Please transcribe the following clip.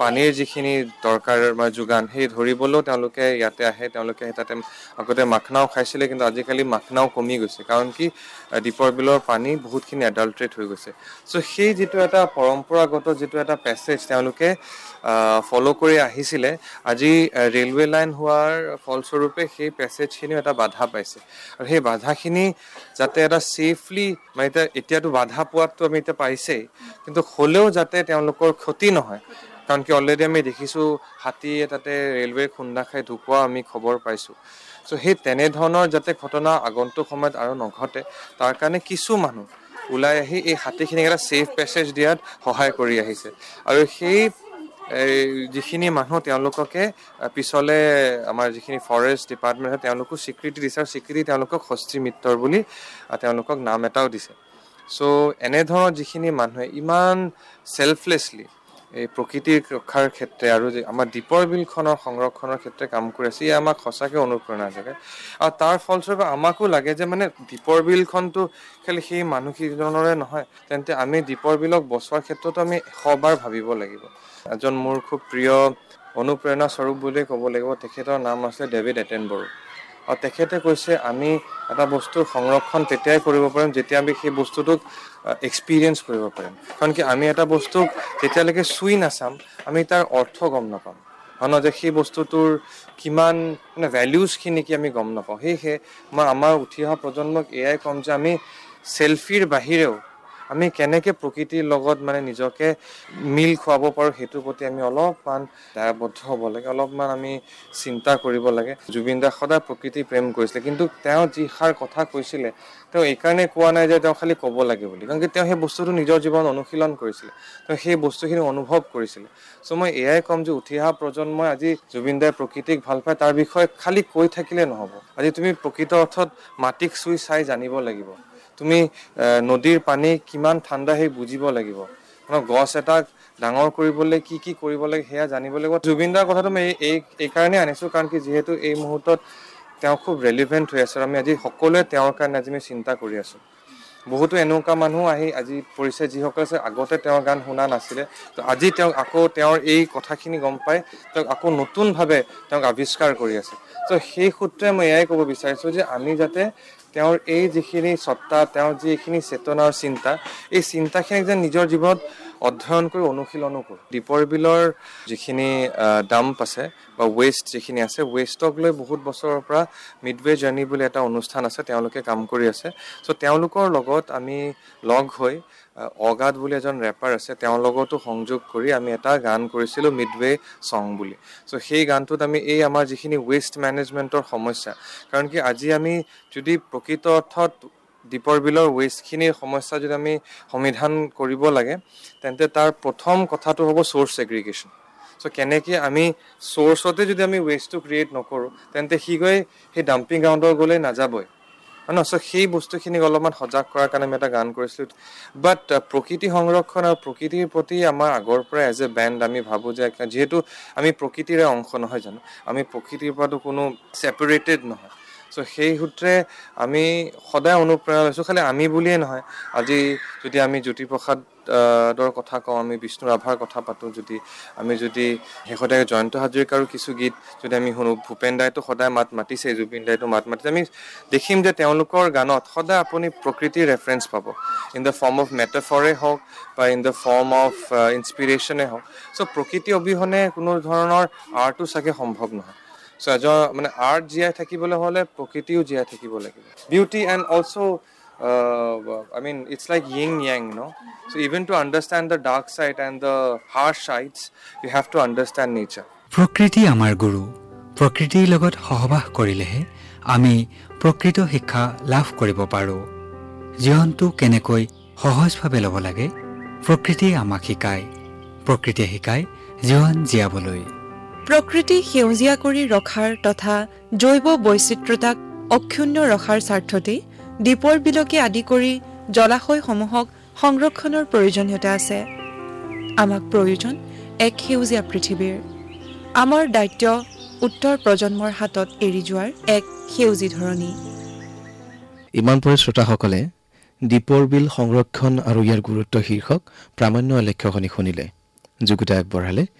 পানীৰ যিখিনি দৰকাৰ বা যোগান সেই ধৰিবলৈও তেওঁলোকে ইয়াতে আহে তেওঁলোকে তাতে আগতে মাখনাও খাইছিলে কিন্তু আজিকালি মাখনাও কমি গৈছে কাৰণ কি দীপৰ বিলৰ পানী বহুতখিনি এডাল্ট্ৰেট হৈ গৈছে সো সেই যিটো এটা পৰম্পৰাগত যিটো এটা পেছেজ তেওঁলোকে ফলো কৰি আহিছিলে আজি ৰেলৱে লাইন হোৱাৰ ফলস্বৰূপে সেই পেছেজখিনিও এটা বাধা পাইছে আৰু সেই বাধাখিনি যাতে এটা সেফলি মানে এতিয়াতো বাধা পোৱাটো আমি এতিয়া পাইছেই কিন্তু হ'লেও যাতে তেওঁলোকৰ ক্ষতি নহয় কাৰণ কি অলৰেডি আমি দেখিছোঁ হাতীয়ে তাতে ৰেলৱে খুন্দা খাই ঢুকুৱা আমি খবৰ পাইছোঁ সো সেই তেনেধৰণৰ যাতে ঘটনা আগন্তুক সময়ত আৰু নঘটে তাৰ কাৰণে কিছু মানুহ ওলাই আহি এই হাতীখিনিক এটা ছেফ পেছেজ দিয়াত সহায় কৰি আহিছে আৰু সেই যিখিনি মানুহ তেওঁলোককে পিছলে আমাৰ যিখিনি ফৰেষ্ট ডিপাৰ্টমেণ্ট তেওঁলোকো স্বীকৃতি দিছে আৰু স্বীকৃতি তেওঁলোকক হস্তি মিত্ৰৰ বুলি তেওঁলোকক নাম এটাও দিছে সো এনেধৰণৰ যিখিনি মানুহে ইমান চেল্ফলেছলি এই প্ৰকৃতিৰ ৰক্ষাৰ ক্ষেত্ৰে আৰু আমাৰ দীপৰ বিলখনৰ সংৰক্ষণৰ ক্ষেত্ৰে কাম কৰি আছে ই আমাক সঁচাকৈ অনুপ্ৰেৰণা যোগায় আৰু তাৰ ফলস্বৰূপে আমাকো লাগে যে মানে দীপৰ বিলখনটো খালি সেই মানুহকেইজনৰে নহয় তেন্তে আমি দীপৰ বিলক বচোৱাৰ ক্ষেত্ৰতো আমি 100 বাৰ ভাবিব লাগিব এজন মোৰ খুব প্ৰিয় অনুপ্ৰেৰণা স্বৰূপ বুলিয়ে ক'ব লাগিব তেখেতৰ নাম আছে ডেভিড এটেনবৰো আৰু তেখেতে কৈছে আমি এটা বস্তুৰ সংৰক্ষণ তেতিয়াই কৰিব পাৰিম যেতিয়া আমি সেই বস্তুটোক এক্সপিৰিয়েঞ্চ কৰিব পাৰিম কাৰণ কি আমি এটা বস্তুক যেতিয়ালৈকে চুই নাচাম আমি তাৰ অৰ্থ গম নাপাম হয় যে সেই বস্তুটোৰ কিমান মানে ভেলিউজখিনি কি আমি গম নাপাওঁ সেয়েহে মই আমাৰ উঠি অহা প্ৰজন্মক এয়াই ক'ম যে আমি চেল্ফিৰ বাহিৰেও আমি কেনেকৈ প্ৰকৃতিৰ লগত মানে নিজকে মিল খুৱাব পাৰোঁ সেইটোৰ প্ৰতি আমি অলপমান দায়বদ্ধ হ'ব লাগে অলপমান আমি চিন্তা কৰিব লাগে জুবিন দাই সদায় প্ৰকৃতি প্ৰেম কৰিছিলে কিন্তু তেওঁ যিষাৰ কথা কৈছিলে তেওঁ এইকাৰণে কোৱা নাই যে তেওঁ খালি ক'ব লাগে বুলি কাৰণ তেওঁ সেই বস্তুটো নিজৰ জীৱন অনুশীলন কৰিছিলে তেওঁ সেই বস্তুখিনি অনুভৱ কৰিছিলে চ' মই এয়াই ক'ম যে উঠি অহা প্ৰজন্মই আজি জুবিন দাই প্ৰকৃতিক ভাল পায় তাৰ বিষয়ে খালি কৈ থাকিলে নহ'ব আজি তুমি প্ৰকৃত অৰ্থত মাটিক চুই চাই জানিব লাগিব তুমি নদীৰ পানী কিমান ঠাণ্ডা সেই বুজিব লাগিব গছ এটাক ডাঙৰ কৰিবলৈ কি কৰিব লাগে সেয়া জানিব লাগিব জুবিন দাৰ কথাটো মই এই কাৰণেই আনিছোঁ কাৰণ কি যিহেতু এই মুহূৰ্তত তেওঁ খুব ৰেলিভেণ্ট হৈ আছে আৰু আমি আজি সকলোৱে তেওঁৰ কাৰণে আজি আমি চিন্তা কৰি আছোঁ বহুতো এনেকুৱা মানুহ আহি আজি পৰিছে যিসকলে আছে আগতে তেওঁৰ গান শুনা নাছিলে তো আজি তেওঁক আকৌ তেওঁৰ এই কথাখিনি গম পাই তেওঁক আকৌ নতুনভাৱে তেওঁক আৱিষ্কাৰ কৰি আছে তো সেই সূত্ৰে মই এয়াই ক'ব বিচাৰিছোঁ যে আমি যাতে তেওঁৰ এই যিখিনি সত্তা তেওঁৰ যিখিনি চেতনাৰ চিন্তা এই চিন্তাখিনিক যেন নিজৰ জীৱনত অধ্যয়ন কৰি অনুশীলনো কৰোঁ দীপৰ বিলৰ যিখিনি ডাম্প আছে বা ৱেষ্ট যিখিনি আছে ৱেষ্টক লৈ বহুত বছৰৰ পৰা মিডৱে জাৰ্ণি বুলি এটা অনুষ্ঠান আছে তেওঁলোকে কাম কৰি আছে চ' তেওঁলোকৰ লগত আমি লগ হৈ অগাধ বুলি এজন ৰেপাৰ আছে তেওঁৰ লগতো সংযোগ কৰি আমি এটা গান কৰিছিলোঁ মিডৱে ছং বুলি চ' সেই গানটোত আমি এই আমাৰ যিখিনি ৱেষ্ট মেনেজমেণ্টৰ সমস্যা কাৰণ কি আজি আমি যদি প্ৰকৃত অৰ্থত দীপৰ বিলৰ ৱেষ্টখিনিৰ সমস্যা যদি আমি সমাধান কৰিব লাগে তেন্তে তাৰ প্ৰথম কথাটো হ'ব চ'ৰ্চ ছেগ্ৰিগেশ্যন চ' কেনেকৈ আমি চ'ৰ্চতে যদি আমি ৱেষ্টটো ক্ৰিয়েট নকৰোঁ তেন্তে সি গৈ সেই ডাম্পিং গ্ৰাউণ্ডৰ গ'লে নাযাবই হয় ন চ' সেই বস্তুখিনিক অলপমান সজাগ কৰাৰ কাৰণে আমি এটা গান কৰিছিলোঁ বাট প্ৰকৃতি সংৰক্ষণ আৰু প্ৰকৃতিৰ প্ৰতি আমাৰ আগৰ পৰা এজ এ বেণ্ড আমি ভাবোঁ যে যিহেতু আমি প্ৰকৃতিৰে অংশ নহয় জানো আমি প্ৰকৃতিৰ পৰাতো কোনো ছেপাৰেটেড নহয় চ' সেই সূত্ৰে আমি সদায় অনুপ্ৰেৰণা লৈছোঁ খালি আমি বুলিয়ে নহয় আজি যদি আমি জ্যোতিপ্ৰসাদৰ কথা কওঁ আমি বিষ্ণু ৰাভাৰ কথা পাতোঁ যদি আমি যদি শেষতে জয়ন্ত হাজৰিকাৰো কিছু গীত যদি আমি শুনো ভূপেন দাইতো সদায় মাত মাতিছে জুবিন দাইতো মাত মাতিছে আমি দেখিম যে তেওঁলোকৰ গানত সদায় আপুনি প্ৰকৃতিৰ ৰেফাৰেঞ্চ পাব ইন দ্য ফৰ্ম অফ মেটাফৰে হওক বা ইন দ্য ফৰ্ম অফ ইনস্পিৰেশ্যনে হওক চ' প্ৰকৃতি অবিহনে কোনো ধৰণৰ আৰ্টো চাগে সম্ভৱ নহয় চ' এজন মানে আৰ্ট জীয়াই থাকিবলৈ হ'লে প্ৰকৃতিও জীয়াই থাকিব লাগিব beauty and also' I mean it's like yin yang no so even to understand the dark side and the harsh sides you have to understand nature প্ৰকৃতি আমাৰ গুৰু প্ৰকৃতিৰ লগত সহবাস কৰিলেহে আমি প্ৰকৃত শিক্ষা লাভ কৰিব পাৰোঁ জীৱনটো কেনেকৈ সহজভাৱে ল'ব লাগে প্ৰকৃতিয়ে আমাক শিকায় প্ৰকৃতিয়ে শিকায় জীৱন জীয়াবলৈ প্ৰকৃতি সেউজীয়া কৰি ৰখাৰ তথা জৈৱ বৈচিত্ৰতাক অক্ষুণ্ণ ৰখাৰ স্বাৰ্থতে দীপৰ বিলকে আদি কৰি জলাশয়সমূহক সংৰক্ষণৰ প্ৰয়োজনীয়তা আছে আমাক প্ৰয়োজন এক সেউজীয়া পৃথিৱীৰ আমাৰ দায়িত্ব উত্তৰ প্ৰজন্মৰ হাতত এৰি যোৱাৰ এক সেউজী ধৰণী ইমান পৰে শ্ৰোতাসকলে দীপৰ বিল সংৰক্ষণ আৰু ইয়াৰ গুৰুত্ব শীৰ্ষক প্ৰামাণ্য আলেখ্যখনি শুনিলে যোগিতা আগবঢ়ালে